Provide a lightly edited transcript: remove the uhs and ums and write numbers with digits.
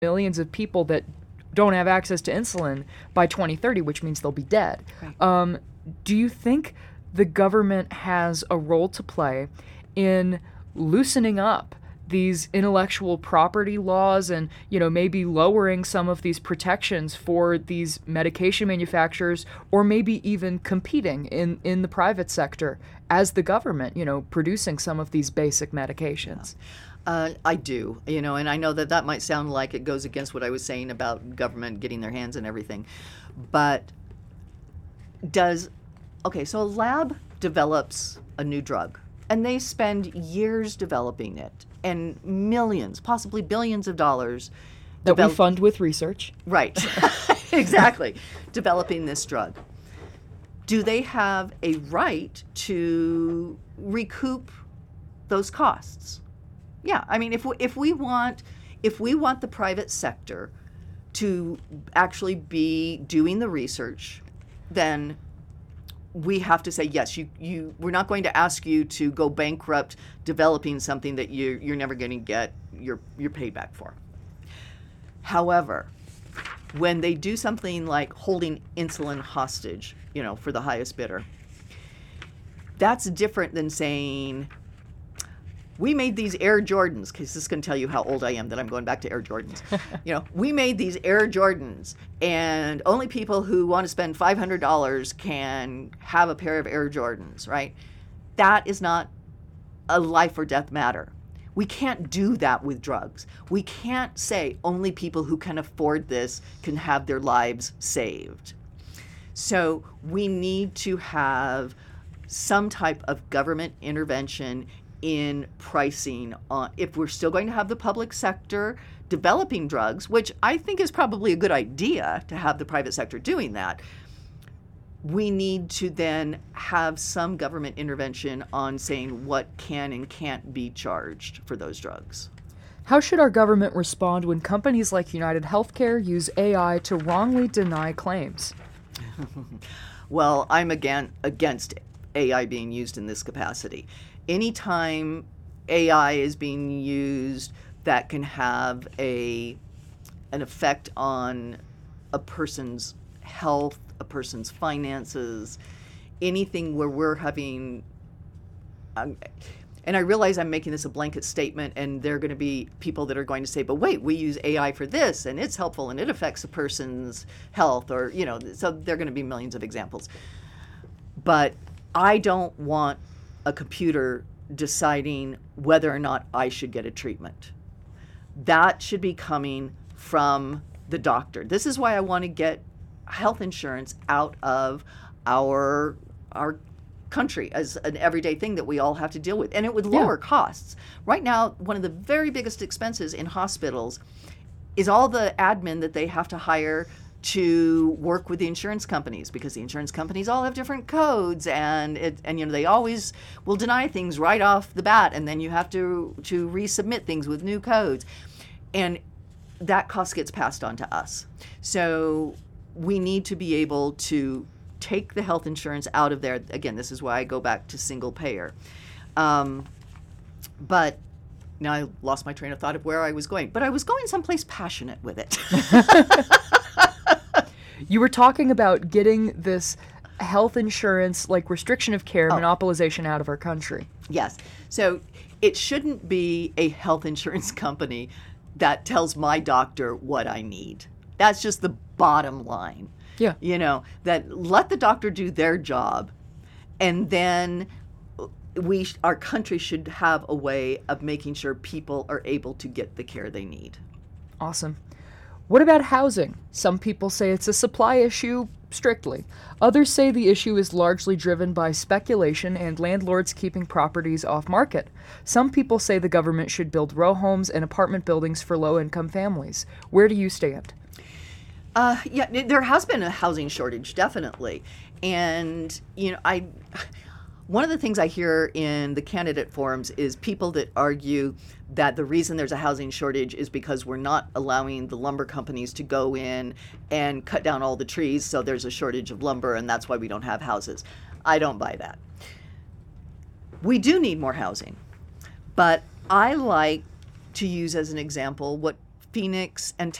millions of people that don't have access to insulin by 2030, which means they'll be dead. Right. Do you think the government has a role to play in loosening up these intellectual property laws and, maybe lowering some of these protections for these medication manufacturers, or maybe even competing in the private sector as the government, producing some of these basic medications? I do, and I know that might sound like it goes against what I was saying about government getting their hands in everything, but so a lab develops a new drug, and they spend years developing it, and millions, possibly billions of dollars. That we fund with research. Right, exactly, developing this drug. Do they have a right to recoup those costs? Yeah, I mean, if we want the private sector to actually be doing the research, then we have to say, yes, we're not going to ask you to go bankrupt developing something that you're never going to get your payback for. However, when they do something like holding insulin hostage, for the highest bidder, that's different than saying, we made these Air Jordans, because this is going to tell you how old I am that I'm going back to Air Jordans. We made these Air Jordans, and only people who want to spend $500 can have a pair of Air Jordans, right? That is not a life or death matter. We can't do that with drugs. We can't say only people who can afford this can have their lives saved. So we need to have some type of government intervention in pricing if we're still going to have the public sector developing drugs, which I think is probably a good idea to have the private sector doing that. We need to then have some government intervention on saying what can and can't be charged for those drugs. How should our government respond when companies like United Healthcare use AI to wrongly deny claims? Well, I'm against AI being used in this capacity. Anytime AI is being used that can have an effect on a person's health, a person's finances, anything where we're having, and I realize I'm making this a blanket statement, and there are going to be people that are going to say, but wait, we use AI for this, and it's helpful, and it affects a person's health, or, so there are going to be millions of examples. But I don't want a computer deciding whether or not I should get a treatment. That should be coming from the doctor. This is why I want to get health insurance out of our country as an everyday thing that we all have to deal with. And it would lower costs. Right now, one of the very biggest expenses in hospitals is all the admin that they have to hire to work with the insurance companies, because the insurance companies all have different codes, and they always will deny things right off the bat, and then you have to resubmit things with new codes, and that cost gets passed on to us. So we need to be able to take the health insurance out of there. Again, this is why I go back to single payer. But now I lost my train of thought of where I was going, but I was going someplace passionate with it. You were talking about getting this health insurance, like restriction of care, monopolization out of our country. Yes. So it shouldn't be a health insurance company that tells my doctor what I need. That's just the bottom line. Yeah. That let the doctor do their job, and then our country should have a way of making sure people are able to get the care they need. Awesome. What about housing? Some people say it's a supply issue, strictly. Others say the issue is largely driven by speculation and landlords keeping properties off market. Some people say the government should build row homes and apartment buildings for low-income families. Where do you stand? There has been a housing shortage, definitely. And, one of the things I hear in the candidate forums is people that argue that the reason there's a housing shortage is because we're not allowing the lumber companies to go in and cut down all the trees, so there's a shortage of lumber, and that's why we don't have houses. I don't buy that. We do need more housing, but I like to use as an example what Phoenix and